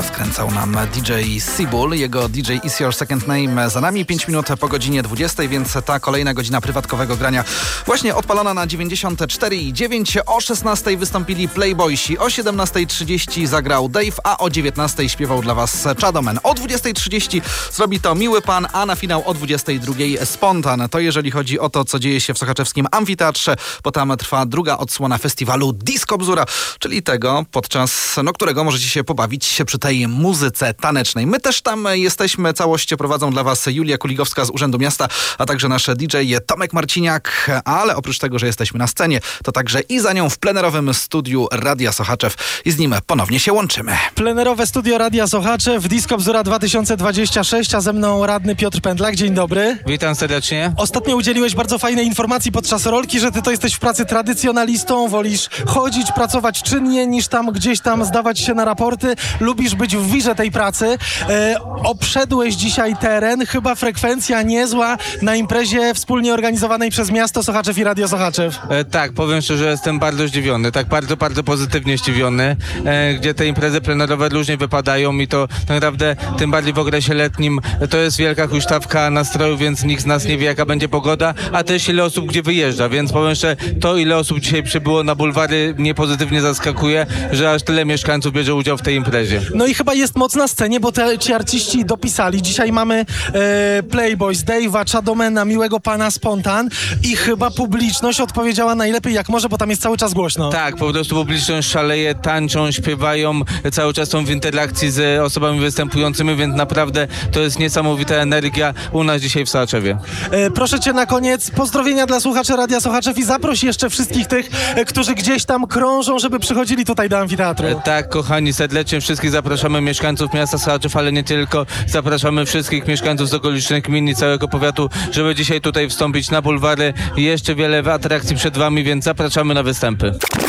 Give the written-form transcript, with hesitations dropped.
rozkręcał nam DJ Seabull. Jego DJ Is Your Second Name za nami. 5 minut po godzinie 20, więc ta kolejna godzina prywatkowego grania właśnie odpalona na 94,9. O 16 wystąpili Playboysi, o 17:30 zagrał Dave, a o 19 śpiewał dla was Chadomen. O 20:30 zrobi to Miły Pan, a na finał o 22 Spontan. To jeżeli chodzi o to, co dzieje się w sochaczewskim amfiteatrze, bo tam trwa druga odsłona festiwalu Disco Bzura, czyli tego, podczas którego możecie się pobawić przy tej muzyce tanecznej. My też tam jesteśmy, całość prowadzą dla was Julia Kuligowska z Urzędu Miasta, a także nasz DJ Tomek Marciniak, ale oprócz tego, że jesteśmy na scenie, to także i za nią w plenerowym studiu Radia Sochaczew i z nim ponownie się łączymy. Plenerowe studio Radia Sochaczew, Disco Bzura 2026, a ze mną radny Piotr Pędlak. Dzień dobry. Witam serdecznie. Ostatnio udzieliłeś bardzo fajnej informacji podczas rolki, że ty to jesteś w pracy tradycjonalistą, wolisz chodzić, pracować czynnie, niż tam gdzieś tam zdawać się na raporty, lubisz być w wirze tej pracy. Obszedłeś dzisiaj teren, chyba frekwencja niezła na imprezie wspólnie organizowanej przez miasto Sochaczew i Radio Sochaczew. Tak, powiem szczerze, że jestem bardzo zdziwiony, tak bardzo pozytywnie zdziwiony, gdzie te imprezy plenerowe różnie wypadają i to tak naprawdę, tym bardziej w okresie letnim, to jest wielka huśtawka nastroju, więc nikt z nas nie wie, jaka będzie pogoda, a też ile osób gdzie wyjeżdża, więc powiem szczerze, to ile osób dzisiaj przybyło na bulwary mnie pozytywnie zaskakuje, że aż tyle mieszkańców bierze udział w tej imprezie. No i chyba jest moc na scenie, bo ci artyści dopisali. Dzisiaj mamy Playboys, Dave'a, Chadomena, Miłego Pana, Spontan i chyba publiczność odpowiedziała najlepiej jak może, bo tam jest cały czas głośno. Tak, po prostu publiczność szaleje, tańczą, śpiewają, cały czas są w interakcji z osobami występującymi, więc naprawdę to jest niesamowita energia u nas dzisiaj w Sochaczewie. Proszę cię na koniec, pozdrowienia dla słuchaczy Radia Sochaczew i zaproś jeszcze wszystkich tych, którzy gdzieś tam krążą, żeby przychodzili tutaj do amfiteatru. Tak, kochani, serdecznie wszystkich zapraszamy, mieszkańców miasta Sochaczew, ale nie tylko. Zapraszamy wszystkich mieszkańców z okolicznych gmin i całego powiatu, żeby dzisiaj tutaj wstąpić na bulwary. Jeszcze wiele atrakcji przed wami, więc zapraszamy na występy.